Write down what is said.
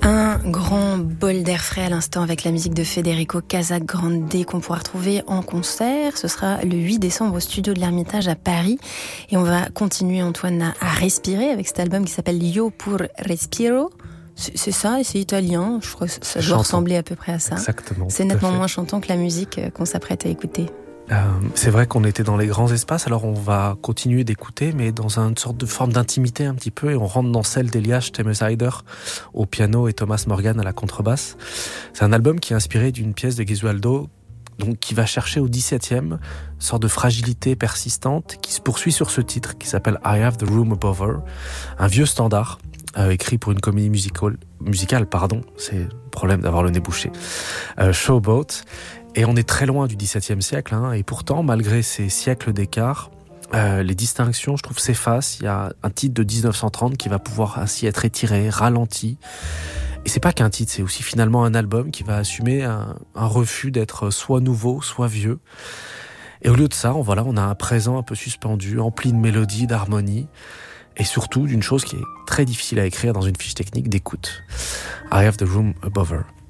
Un grand bol d'air frais à l'instant avec la musique de Federico Casagrande qu'on pourra retrouver en concert. Ce sera le 8 décembre au studio de l'Ermitage à Paris. Et on va continuer, Antoine, à respirer avec cet album qui s'appelle Io pur respiro. C'est ça, et c'est italien. Je crois que ça doit ressembler à peu près à ça. Exactement. C'est nettement moins chantant que la musique qu'on s'apprête à écouter. C'est vrai qu'on était dans les grands espaces, alors on va continuer d'écouter, mais dans une sorte de forme d'intimité un petit peu, et on rentre dans celle d'Elias Themesheider au piano et Thomas Morgan à la contrebasse. C'est un album qui est inspiré d'une pièce de Gesualdo, donc qui va chercher au 17e, sorte de fragilité persistante, qui se poursuit sur ce titre, qui s'appelle I Have the Room Above Her, un vieux standard, écrit pour une comédie musicale, c'est le problème d'avoir le nez bouché, Showboat. Et on est très loin du XVIIe siècle, et pourtant, malgré ces siècles d'écart, les distinctions, je trouve, s'effacent. Il y a un titre de 1930 qui va pouvoir ainsi être étiré, ralenti. Et c'est pas qu'un titre, c'est aussi finalement un album qui va assumer un refus d'être soit nouveau, soit vieux. Et au lieu de ça, on a un présent un peu suspendu, empli de mélodies, d'harmonie, et surtout d'une chose qui est très difficile à écrire dans une fiche technique d'écoute. I Have the Room Above Her.